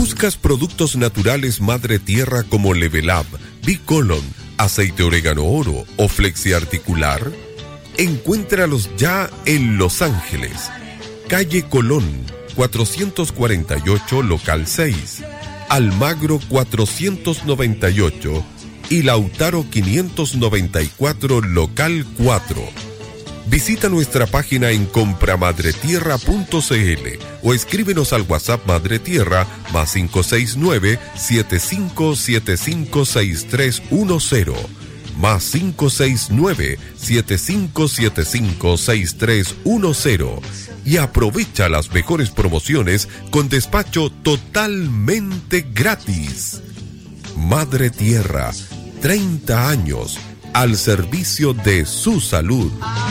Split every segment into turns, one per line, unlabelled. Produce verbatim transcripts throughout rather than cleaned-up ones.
¿Buscas productos naturales Madre Tierra como Level Up, Bicolon, aceite orégano oro o flexiarticular? Encuéntralos ya en Los Ángeles, calle Colón, cuatrocientos cuarenta y ocho, local seis, Almagro cuatrocientos noventa y ocho y Lautaro quinientos noventa y cuatro, local cuatro. Visita nuestra página en compramadretierra punto c l o escríbenos al WhatsApp Madre Tierra más cinco seis nueve, siete cinco siete cinco, seis tres uno cero, más cinco seis nueve, siete cinco siete cinco, seis tres uno cero, y aprovecha las mejores promociones con despacho totalmente gratis. Madre Tierra, treinta años al servicio de su salud.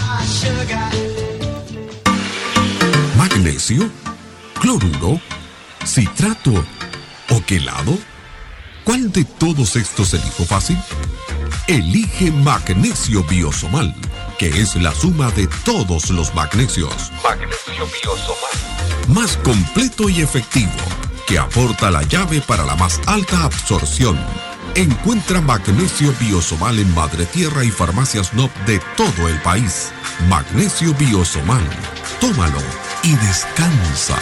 ¿Magnesio? ¿Cloruro? ¿Citrato? ¿O quelado? ¿Cuál de todos estos elijo fácil? Elige Magnesio Biosomal, que es la suma de todos los magnesios.
Magnesio Biosomal.
Más completo y efectivo, que aporta la llave para la más alta absorción. Encuentra Magnesio Biosomal en Madre Tierra y farmacias N O P de todo el país. Magnesio Biosomal. Tómalo y descansa.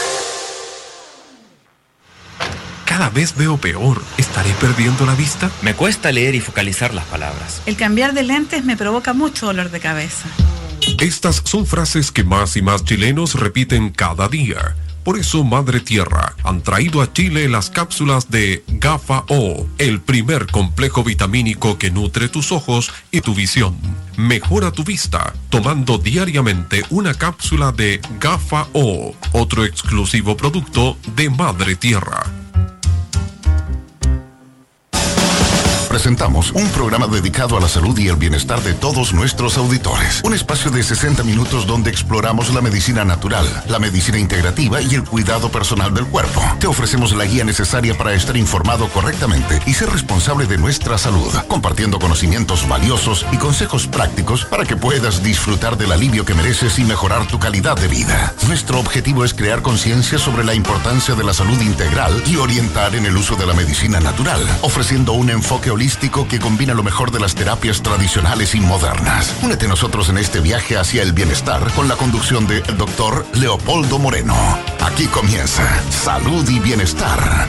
Cada vez veo peor. ¿Estaré perdiendo la vista?
Me cuesta leer y focalizar las palabras.
El cambiar de lentes me provoca mucho dolor de cabeza.
Estas son frases que más y más chilenos repiten cada día. Por eso Madre Tierra han traído a Chile las cápsulas de Gafa O, el primer complejo vitamínico que nutre tus ojos y tu visión. Mejora tu vista tomando diariamente una cápsula de Gafa O, otro exclusivo producto de Madre Tierra.
Presentamos un programa dedicado a la salud y el bienestar de todos nuestros auditores. Un espacio de sesenta minutos donde exploramos la medicina natural, la medicina integrativa y el cuidado personal del cuerpo. Te ofrecemos la guía necesaria para estar informado correctamente y ser responsable de nuestra salud, compartiendo conocimientos valiosos y consejos prácticos para que puedas disfrutar del alivio que mereces y mejorar tu calidad de vida. Nuestro objetivo es crear conciencia sobre la importancia de la salud integral y orientar en el uso de la medicina natural, ofreciendo un enfoque holístico que combina lo mejor de las terapias tradicionales y modernas. Únete a nosotros en este viaje hacia el bienestar con la conducción del doctor Leopoldo Moreno. Aquí comienza Salud y Bienestar.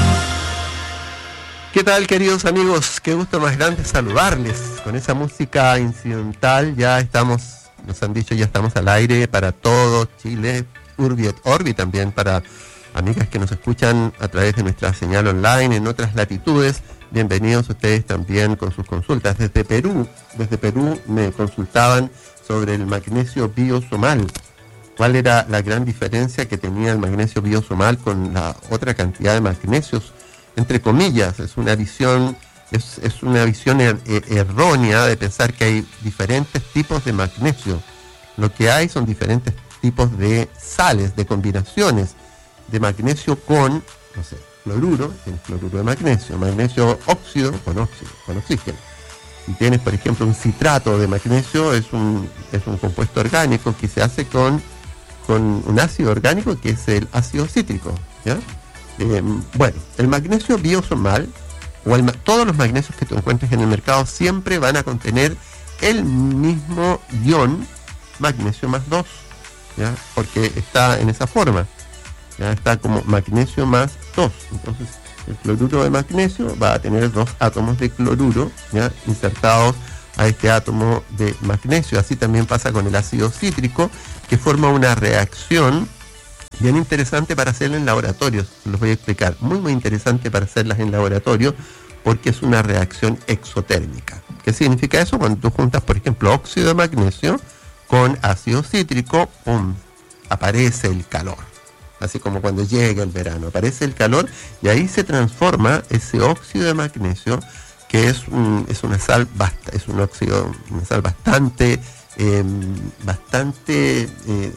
¿Qué tal, queridos amigos? Qué gusto más grande saludarles. Con esa música incidental ya estamos, nos han dicho, ya estamos al aire para todo Chile, Urbi et Orbi, también para amigas que nos escuchan a través de nuestra señal online en otras latitudes. Bienvenidos ustedes también con sus consultas. Desde Perú, desde Perú me consultaban sobre el magnesio biosomal. ¿Cuál era la gran diferencia que tenía el magnesio biosomal con la otra cantidad de magnesios? Entre comillas, es una visión, es, es una visión er, er, errónea de pensar que hay diferentes tipos de magnesio. Lo que hay son diferentes tipos de sales, de combinaciones de magnesio con, no sé, cloruro, tienes cloruro de magnesio, magnesio óxido con óxido, con oxígeno. Y tienes, por ejemplo, un citrato de magnesio, es un, es un compuesto orgánico que se hace con, con un ácido orgánico que es el ácido cítrico, ¿ya? Eh, bueno, el magnesio biosomal, o el, todos los magnesios que tú encuentres en el mercado siempre van a contener el mismo ion, magnesio más dos, ¿ya? Porque está en esa forma. Ya está como magnesio más dos. Entonces el cloruro de magnesio va a tener dos átomos de cloruro, ¿ya?, insertados a este átomo de magnesio. Así también pasa con el ácido cítrico, que forma una reacción bien interesante para hacerla en laboratorios. Los voy a explicar. Muy muy interesante para hacerlas en laboratorio porque es una reacción exotérmica. ¿Qué significa eso? Cuando tú juntas, por ejemplo, óxido de magnesio con ácido cítrico, ¡pum!, aparece el calor. Así como cuando llega el verano, aparece el calor y ahí se transforma ese óxido de magnesio, que es un, es una sal basta, es un óxido, una sal bastante, eh, bastante eh,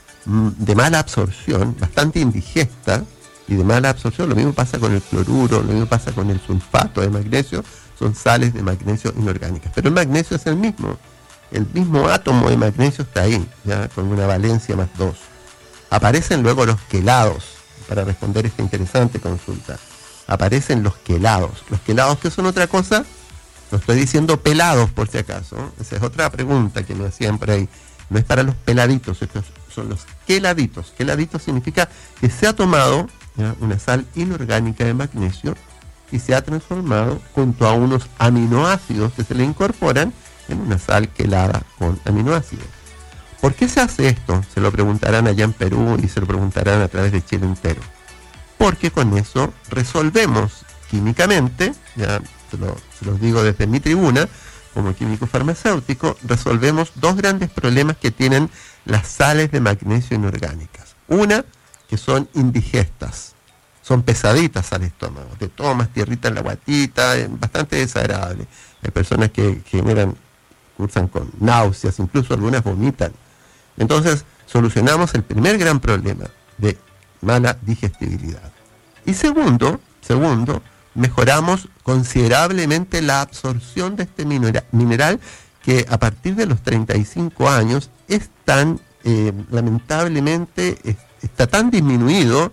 de mala absorción, bastante indigesta y de mala absorción. Lo mismo pasa con el cloruro, lo mismo pasa con el sulfato de magnesio, son sales de magnesio inorgánicas. Pero el magnesio es el mismo, el mismo átomo de magnesio está ahí, ya con una valencia más dos. Aparecen luego los quelados. para responder esta interesante consulta. Aparecen los quelados. Los quelados, ¿qué son otra cosa? No estoy diciendo pelados, por si acaso. Esa es otra pregunta que me hacían por ahí. No es para los peladitos, estos son los queladitos. Queladitos significa que se ha tomado, ¿ya?, una sal inorgánica de magnesio y se ha transformado junto a unos aminoácidos que se le incorporan en una sal quelada con aminoácidos. ¿Por qué se hace esto? Se lo preguntarán allá en Perú y se lo preguntarán a través de Chile entero. Porque con eso resolvemos químicamente, ya se, lo, se los digo desde mi tribuna, como químico farmacéutico, resolvemos dos grandes problemas que tienen las sales de magnesio inorgánicas. Una, que son indigestas, son pesaditas al estómago, te tomas tierrita en la guatita, es bastante desagradable. Hay personas que generan, cursan con náuseas, incluso algunas vomitan. Entonces, solucionamos el primer gran problema de mala digestibilidad. Y segundo, segundo, mejoramos considerablemente la absorción de este minera, mineral que a partir de los treinta y cinco años es tan, eh, lamentablemente, es, está tan disminuido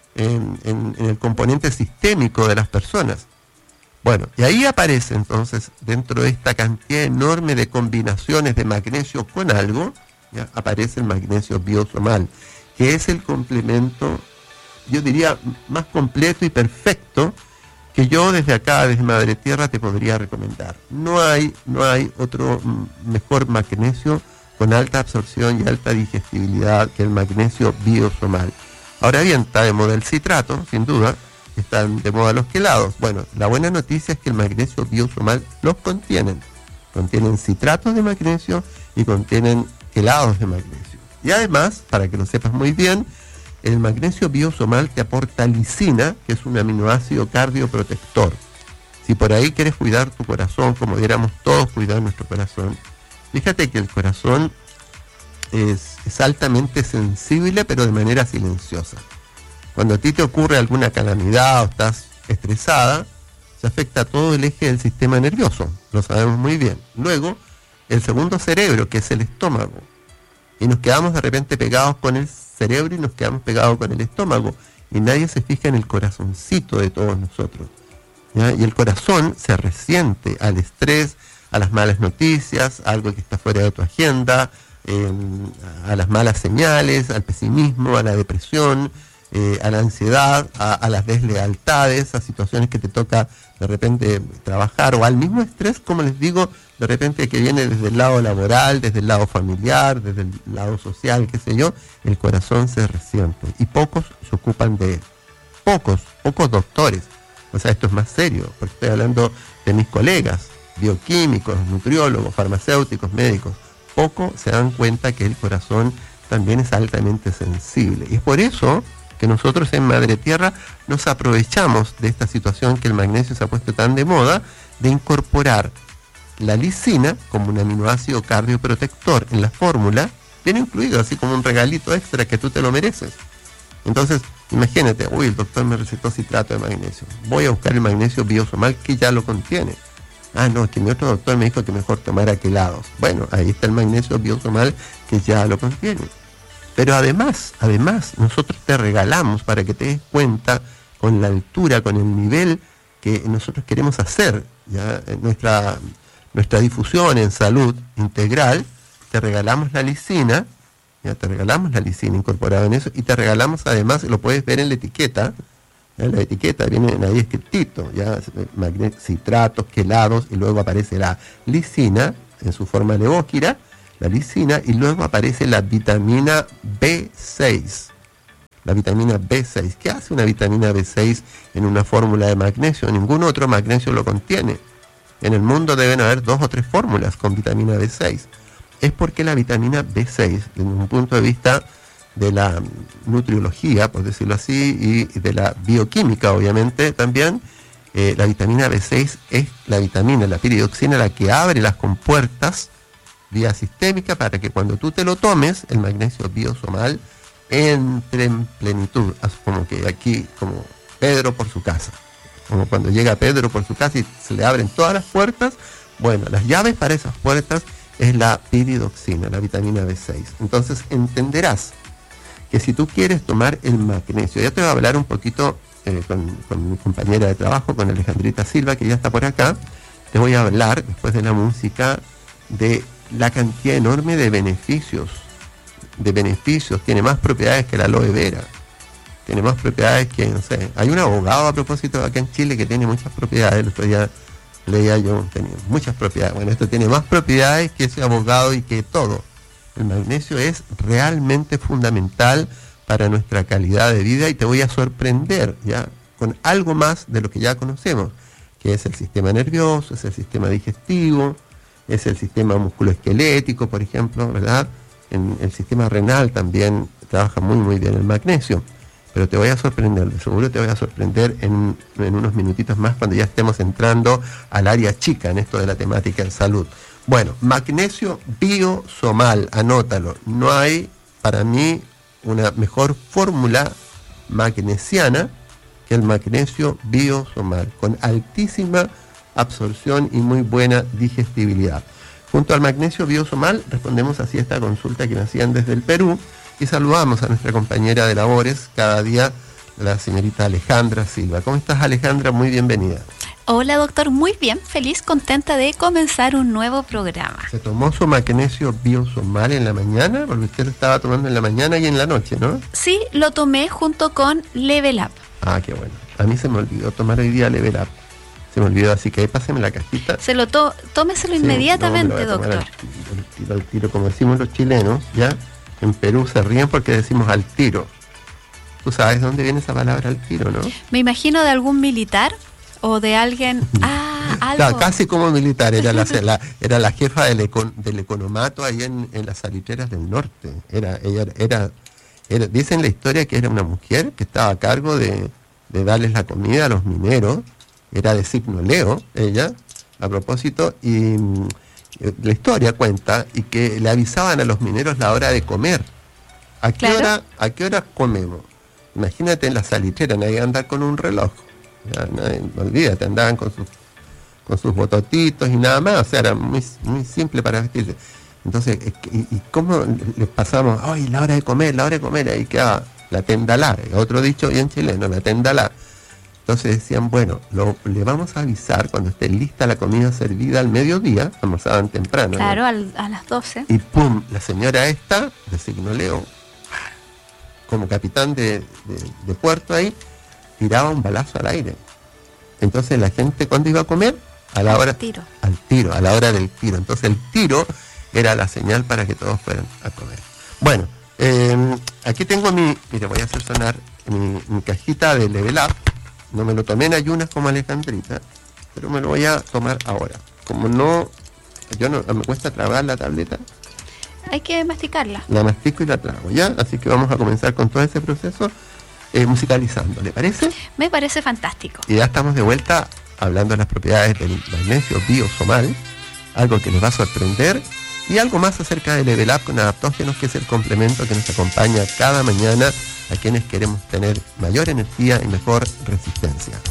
en, en, en el componente sistémico de las personas. Bueno, y ahí aparece entonces, dentro de esta cantidad enorme de combinaciones de magnesio con algo, ¿ya?, aparece el magnesio biosomal, que es el complemento, yo diría, más completo y perfecto que yo desde acá, desde Madre Tierra, te podría recomendar. No hay, no hay otro mejor magnesio con alta absorción y alta digestibilidad que el magnesio biosomal. Ahora bien, está de moda el citrato, sin duda, están de moda los quelados. Bueno, la buena noticia es que el magnesio biosomal los contienen. Contienen citratos de magnesio y contienen quelados de magnesio. Y además, para que lo sepas muy bien, el magnesio biosomal te aporta lisina, que es un aminoácido cardioprotector. Si por ahí quieres cuidar tu corazón, como diéramos todos cuidar nuestro corazón, fíjate que el corazón es, es altamente sensible, pero de manera silenciosa. Cuando a ti te ocurre alguna calamidad o estás estresada, se afecta todo el eje del sistema nervioso, lo sabemos muy bien. Luego, el segundo cerebro, que es el estómago, y nos quedamos de repente pegados con el cerebro y nos quedamos pegados con el estómago, y nadie se fija en el corazoncito de todos nosotros, ¿ya? Y el corazón se resiente al estrés, a las malas noticias, a algo que está fuera de tu agenda, eh, a las malas señales, al pesimismo, a la depresión, eh, a la ansiedad, a, a las deslealtades, a situaciones que te toca de repente trabajar, o al mismo estrés, como les digo, de repente que viene desde el lado laboral, desde el lado familiar, desde el lado social, qué sé yo, el corazón se resiente y pocos se ocupan de él. Pocos, pocos doctores. O sea, esto es más serio, porque estoy hablando de mis colegas, bioquímicos, nutriólogos, farmacéuticos, médicos. Pocos se dan cuenta que el corazón también es altamente sensible. Y es por eso que nosotros en Madre Tierra nos aprovechamos de esta situación que el magnesio se ha puesto tan de moda, de incorporar la lisina como un aminoácido cardioprotector en la fórmula, viene incluido así como un regalito extra que tú te lo mereces. Entonces, imagínate, uy, el doctor me recetó citrato de magnesio, voy a buscar el magnesio biosomal que ya lo contiene. Ah, no, que mi otro doctor me dijo que mejor tomara quelados. Bueno, ahí está el magnesio biosomal que ya lo contiene. Pero además, además, nosotros te regalamos, para que te des cuenta con la altura, con el nivel que nosotros queremos hacer, ya nuestra, nuestra difusión en salud integral, te regalamos la lisina, ya te regalamos la lisina incorporada en eso, y te regalamos además, lo puedes ver en la etiqueta, en la etiqueta viene ahí escritito, ya citratos, quelados, y luego aparece la lisina en su forma levóquira, la lisina, y luego aparece la vitamina B seis. La vitamina B seis. ¿Qué hace una vitamina B seis en una fórmula de magnesio? Ningún otro magnesio lo contiene. En el mundo deben haber dos o tres fórmulas con vitamina B seis. Es porque la vitamina B seis, desde un punto de vista de la nutriología, por decirlo así, y de la bioquímica, obviamente, también, eh, la vitamina B seis es la vitamina, la piridoxina, la que abre las compuertas vía sistémica para que cuando tú te lo tomes, el magnesio biosomal entre en plenitud, como que aquí, como Pedro por su casa, como cuando llega Pedro por su casa y se le abren todas las puertas. Bueno, las llaves para esas puertas es la piridoxina, la vitamina B seis. Entonces entenderás que si tú quieres tomar el magnesio, ya te voy a hablar un poquito eh, con, con mi compañera de trabajo, con Alejandrita Silva, que ya está por acá, te voy a hablar, después de la música, de la cantidad enorme de beneficios, de beneficios, tiene más propiedades que la aloe vera, tiene más propiedades que, no sé, hay un abogado a propósito acá en Chile que tiene muchas propiedades, el otro día leía yo, tenía muchas propiedades, bueno, esto tiene más propiedades que ese abogado y que todo. El magnesio es realmente fundamental para nuestra calidad de vida y te voy a sorprender ya con algo más de lo que ya conocemos, que es el sistema nervioso, es el sistema digestivo, es el sistema musculoesquelético, por ejemplo, ¿verdad? En el sistema renal también trabaja muy muy bien el magnesio, pero te voy a sorprender, de seguro te voy a sorprender en, en unos minutitos más cuando ya estemos entrando al área chica en esto de la temática de salud. Bueno, magnesio biosomal, anótalo. No hay, para mí, una mejor fórmula magnesiana que el magnesio biosomal, con altísima absorción y muy buena digestibilidad. Junto al magnesio biosomal, respondemos así a esta consulta que me hacían desde el Perú y saludamos a nuestra compañera de labores cada día, la señorita Alejandra Silva. ¿Cómo estás, Alejandra? Muy bienvenida.
Hola, doctor, muy bien, feliz, contenta de comenzar un nuevo programa.
¿Se tomó su magnesio biosomal en la mañana? Porque usted lo estaba tomando en la mañana y en la noche, ¿no?
Sí, lo tomé junto con Level Up.
Ah, qué bueno. A mí se me olvidó tomar hoy día Level Up. Se me olvidó, así que ahí páseme la cajita.
Se lo to tómeselo sí, inmediatamente, no, doctor. Al
tiro, al tiro, al tiro, como decimos los chilenos, ¿ya? En Perú se ríen porque decimos al tiro. ¿Tú sabes dónde viene esa palabra al tiro, no?
Me imagino de algún militar o de alguien... Ah, algo.
Claro, casi como militar, era la, la, era la jefa del, econ, del economato ahí en, en las salitreras del norte. Era, ella era, era, dicen la historia que era una mujer que estaba a cargo de, de darles la comida a los mineros, era de signo Leo, ella, a propósito, y la historia cuenta y que le avisaban a los mineros la hora de comer. ¿A qué, claro. hora, ¿a qué hora comemos? Imagínate en la salitrera, nadie andar con un reloj. Ya, nadie, olvídate, andaban con sus, con sus bototitos y nada más, o sea, era muy, muy simple para vestirse. Entonces, ¿y, y cómo les pasamos? ¡Ay, la hora de comer, la hora de comer! Ahí quedaba la tendalá, otro dicho bien chileno, la tendalá. Entonces decían, bueno, lo, le vamos a avisar cuando esté lista la comida servida al mediodía, almorzaban temprano.
Claro,
¿no?
al, a las doce.
Y pum, la señora esta, de signo Leo, como capitán de, de, de puerto ahí, tiraba un balazo al aire. Entonces la gente, ¿cuándo iba a comer? A la
al
hora,
tiro.
Al tiro, a la hora del tiro. Entonces el tiro era la señal para que todos fueran a comer. Bueno, eh, aquí tengo mi, mire, voy a hacer sonar mi, mi cajita de Level Up. No me lo tomé en ayunas como Alejandrita, pero me lo voy a tomar ahora. Como no, yo no, me cuesta tragar la tableta.
Hay que masticarla.
La mastico y la trago, ¿ya? Así que vamos a comenzar con todo ese proceso eh, musicalizando, ¿le parece?
Me parece fantástico.
Y ya estamos de vuelta hablando de las propiedades del magnesio biosomal, algo que nos va a sorprender, y algo más acerca del Level Up con adaptógenos, que es el complemento que nos acompaña cada mañana a quienes queremos tener mayor energía y mejor resistencia.